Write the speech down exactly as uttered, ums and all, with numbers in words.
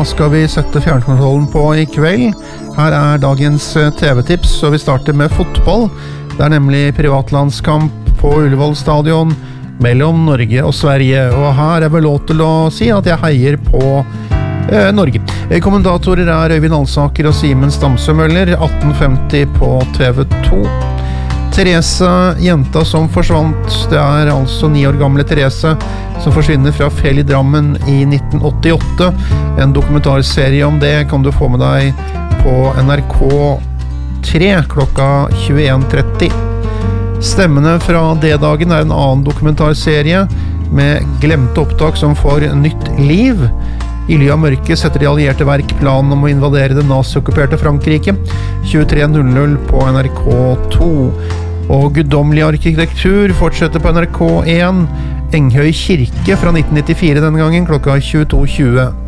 skal vi sette fjernkontrollen på i kveld. Her er dagens T V-tips, og vi starter med fotball. Det er nemlig privatlandskamp på Ullevål stadion mellom Norge og Sverige, og her er vel lov til å si at jeg heier på eh, Norge. Kommentatorer er Øyvind Alsaker og Simen Stamsø Møller, atten femti på T V to. Therese, jenta som forsvant, det er altså ni år gamle Therese som forsvinner fra Fjell i Drammen i nitten åttiåtte. En dokumentarserie om det kan du få med deg på N R K tre klokka tjueen tretti. Stemmene fra D-dagen er en annen dokumentarserie med glemte opptak som får nytt liv. I ly av mørket setter de allierte verk planen om å invadere det nazi-okkuperte Frankrike. tjuetre null null på N R K to. Og guddommelig arkitektur fortsetter på N R K én. Enghøy kirke fra nitten nittifire denne gangen klokka tjueto tjue.